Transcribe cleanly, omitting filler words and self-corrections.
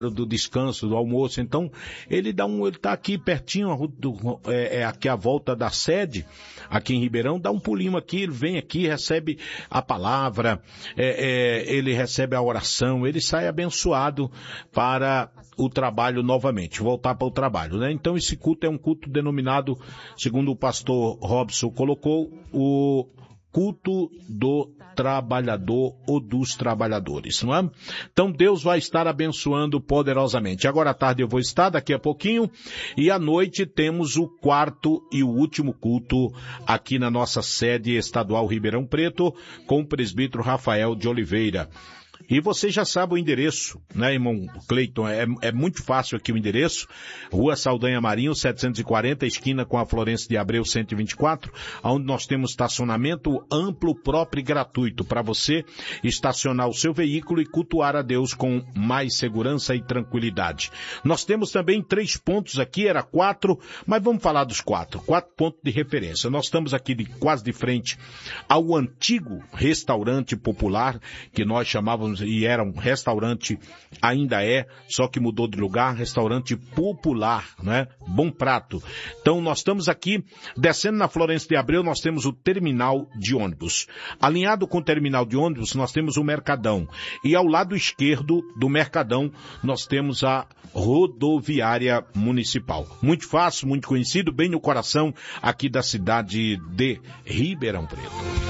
do descanso, do almoço. Então, ele tá aqui pertinho, aqui à volta da sede, aqui em Ribeirão, dá um pulinho aqui, ele vem aqui, recebe a palavra, ele recebe a oração, ele sai abençoado para o trabalho novamente, voltar para o trabalho, né? Então, esse culto é um culto denominado, segundo o pastor Robson colocou, o culto do trabalhador ou dos trabalhadores, não é? Então Deus vai estar abençoando poderosamente. Agora à tarde eu vou estar, daqui a pouquinho, e à noite temos o quarto e o último culto aqui na nossa sede estadual Ribeirão Preto, com o presbítero Rafael de Oliveira. E você já sabe o endereço, né, irmão Cleiton? É muito fácil aqui o endereço. Rua Saldanha Marinho, 740, esquina com a Florêncio de Abreu, 124, onde nós temos estacionamento amplo, próprio e gratuito para você estacionar o seu veículo e cultuar a Deus com mais segurança e tranquilidade. Nós temos também 3 pontos aqui, era 4, mas vamos falar dos 4 pontos de referência. Nós estamos aqui quase de frente ao antigo restaurante popular, que nós chamávamos e era um restaurante, ainda só que mudou de lugar, restaurante popular, né? Bom Prato. Então nós estamos aqui, descendo na Florêncio de Abreu, nós temos o terminal de ônibus. Alinhado com o terminal de ônibus, nós temos o Mercadão. E ao lado esquerdo do Mercadão, nós temos a rodoviária municipal. Muito fácil, muito conhecido, bem no coração aqui da cidade de Ribeirão Preto.